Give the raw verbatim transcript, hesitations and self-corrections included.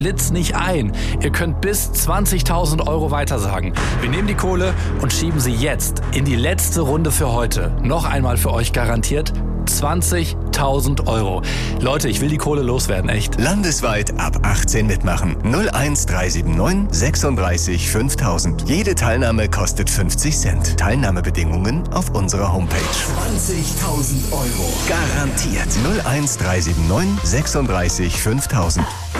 Blitz nicht ein. Ihr könnt bis zwanzigtausend Euro weitersagen. Wir nehmen die Kohle und schieben sie jetzt in die letzte Runde für heute. Noch einmal für euch garantiert zwanzigtausend Euro. Leute, ich will die Kohle loswerden, echt. Landesweit ab achtzehn mitmachen. null eins drei sieben neun sechsunddreißig fünftausend. Jede Teilnahme kostet fünfzig Cent. Teilnahmebedingungen auf unserer Homepage. zwanzigtausend Euro. Garantiert. null eins drei sieben neun sechsunddreißig fünftausend.